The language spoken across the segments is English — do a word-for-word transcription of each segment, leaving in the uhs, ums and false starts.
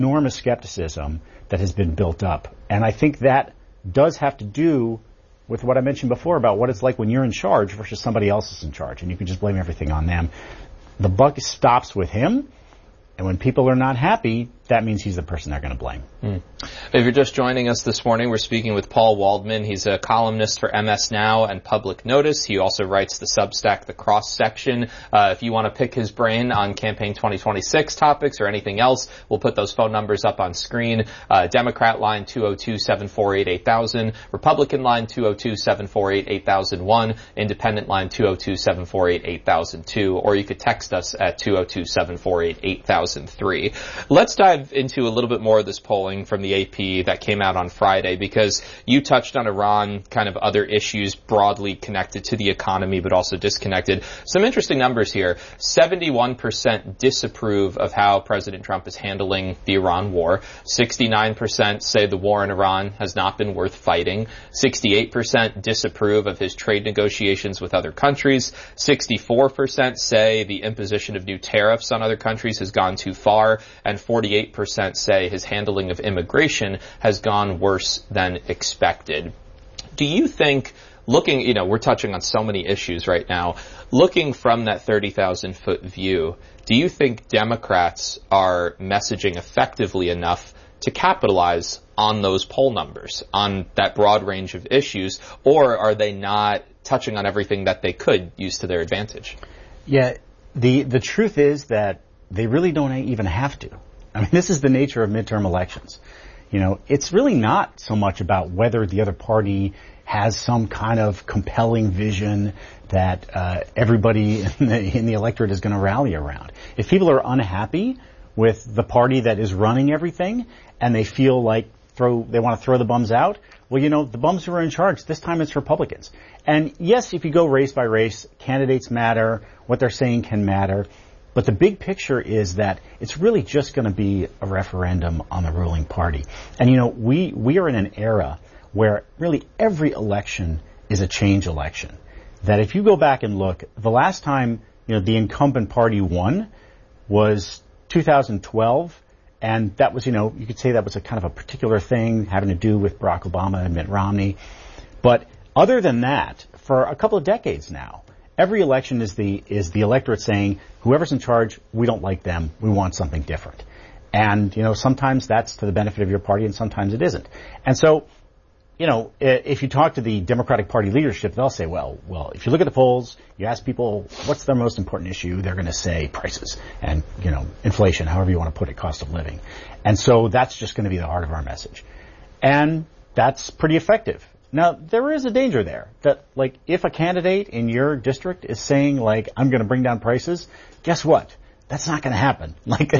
enormous skepticism that has been built up. And I think that does have to do with what I mentioned before about what it's like when you're in charge versus somebody else is in charge, and you can just blame everything on them. The buck stops with him, and when people are not happy, that means he's the person they're going to blame. Mm. If you're just joining us this morning, we're speaking with Paul Waldman. He's a columnist for M S Now and Public Notice. He also writes the Substack, The Cross Section. Uh, if you want to pick his brain on campaign twenty twenty-six topics or anything else, we'll put those phone numbers up on screen. Uh, Democrat line two oh two, seven four eight, eight thousand, Republican line two oh two, seven four eight, eight thousand one, Independent line two oh two, seven four eight, eight thousand two, or you could text us at two oh two, seven four eight, eight thousand three. Let's dive into a little bit more of this polling from the A P that came out on Friday, because you touched on Iran, kind of other issues broadly connected to the economy, but also disconnected. Some interesting numbers here. seventy-one percent disapprove of how President Trump is handling the Iran war. sixty-nine percent say the war in Iran has not been worth fighting. sixty-eight percent disapprove of his trade negotiations with other countries. sixty-four percent say the imposition of new tariffs on other countries has gone too far. And forty-eight percent say his handling of immigration has gone worse than expected. Do you think, looking, you know, we're touching on so many issues right now, looking from that thirty thousand foot view, do you think Democrats are messaging effectively enough to capitalize on those poll numbers, on that broad range of issues, or are they not touching on everything that they could use to their advantage? Yeah, the the truth is that they really don't even have to. I mean, this is the nature of midterm elections. You know, it's really not so much about whether the other party has some kind of compelling vision that uh, everybody in the, in the electorate is going to rally around. If people are unhappy with the party that is running everything and they feel like throw they want to throw the bums out, well, you know, the bums who are in charge, this time it's Republicans. And yes, if you go race by race, candidates matter, what they're saying can matter. But the big picture is that it's really just going to be a referendum on the ruling party. And, you know, we, we are in an era where really every election is a change election. That if you go back and look, the last time, you know, the incumbent party won was two thousand twelve. And that was, you know, you could say that was a kind of a particular thing having to do with Barack Obama and Mitt Romney. But other than that, for a couple of decades now, every election is the is the electorate saying, whoever's in charge, we don't like them. We want something different. And, you know, sometimes that's to the benefit of your party and sometimes it isn't. And so, you know, if you talk to the Democratic Party leadership, they'll say, well, well, if you look at the polls, you ask people, what's their most important issue? They're going to say prices and, you know, inflation, however you want to put it, cost of living. And so that's just going to be the heart of our message. And that's pretty effective. Now, there is a danger there that, like, if a candidate in your district is saying, like, I'm going to bring down prices, guess what? That's not going to happen. Like,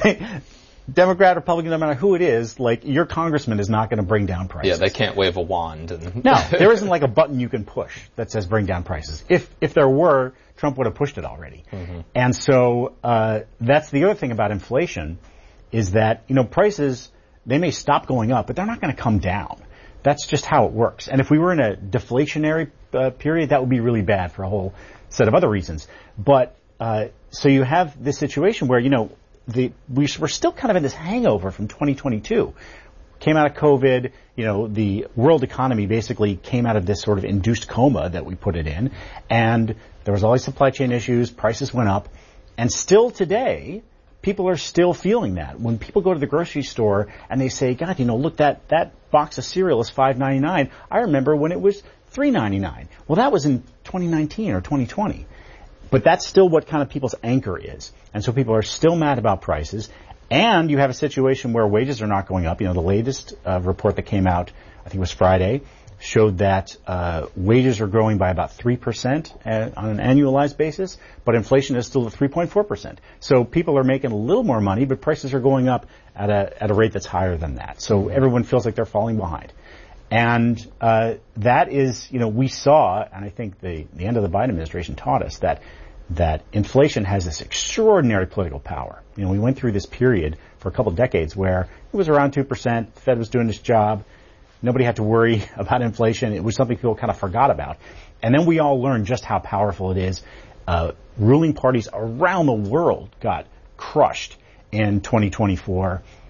Democrat, Republican, no matter who it is, like, your congressman is not going to bring down prices. Yeah, they can't wave a wand. And no, there isn't like a button you can push that says bring down prices. If if there were, Trump would have pushed it already. Mm-hmm. And so uh that's the other thing about inflation is that, you know, prices, they may stop going up, but they're not going to come down. That's just how it works. And if we were in a deflationary uh, period, that would be really bad for a whole set of other reasons. But uh so you have this situation where, you know, the we, we're still kind of in this hangover from twenty twenty-two. Came out of COVID, you know, the world economy basically came out of this sort of induced coma that we put it in. And there was all these supply chain issues, prices went up. And still today, people are still feeling that. When people go to the grocery store and they say, God, you know, look, that, that box of cereal is five ninety-nine. I remember when it was three ninety-nine. Well, that was in twenty nineteen or twenty twenty. But that's still what kind of people's anchor is. And so people are still mad about prices. And you have a situation where wages are not going up. You know, the latest uh, report that came out, I think it was Friday, showed that uh wages are growing by about three percent uh, on an annualized basis, but inflation is still at three point four percent. So people are making a little more money, but prices are going up at a at a rate that's higher than that. So everyone feels like they're falling behind. And uh that is, you know, we saw, and I think the the end of the Biden administration taught us that that inflation has this extraordinary political power. You know, we went through this period for a couple of decades where it was around two percent, the Fed was doing its job, nobody had to worry about inflation, it was something people kind of forgot about. And then we all learned just how powerful it is. Uh ruling parties around the world got crushed in twenty twenty-four.